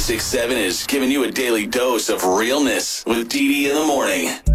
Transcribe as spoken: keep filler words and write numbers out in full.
ninety-six point seven is giving you a daily dose of realness with Dee Dee in the morning.